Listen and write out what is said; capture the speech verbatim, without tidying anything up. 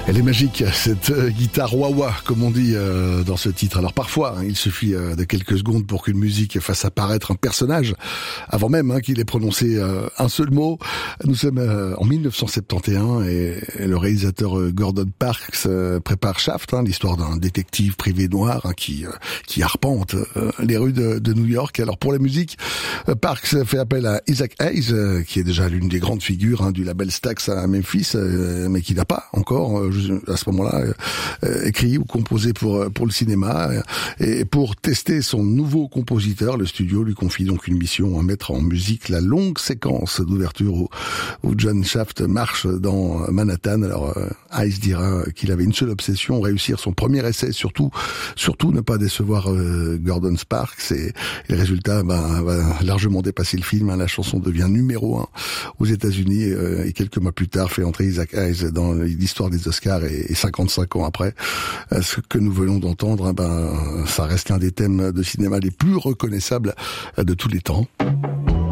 Elle est magique, cette euh, guitare wah-wah, comme on dit euh, dans ce titre. Alors parfois, hein, il suffit euh, de quelques secondes pour qu'une musique fasse apparaître un personnage, avant même hein, qu'il ait prononcé euh, un seul mot. Nous sommes euh, en dix-neuf cent soixante et onze et, et le réalisateur euh, Gordon Parks euh, prépare Shaft, hein, l'histoire d'un détective privé noir hein, qui euh, qui arpente euh, les rues de, de New York. Alors pour la musique, euh, Parks fait appel à Isaac Hayes, euh, qui est déjà l'une des grandes figures hein, du label Stax à Memphis, euh, mais qui n'a pas encore euh, à ce moment-là euh, écrit ou composé pour pour le cinéma. Et pour tester son nouveau compositeur, le studio lui confie donc une mission à mettre en musique la longue séquence d'ouverture où, où John Shaft marche dans Manhattan. Alors euh, Hayes dira qu'il avait une seule obsession, réussir son premier essai, surtout surtout ne pas décevoir euh, Gordon Sparks, et, et le résultat ben, va largement dépasser le film. Hein. La chanson devient numéro un aux États-Unis euh, et quelques mois plus tard fait entrer Isaac Hayes dans l'histoire des Oscars. Et, et cinquante-cinq ans après, euh, ce que nous venons d'entendre, hein, ben ça reste l'un des thèmes de cinéma les plus reconnaissables de tous les temps.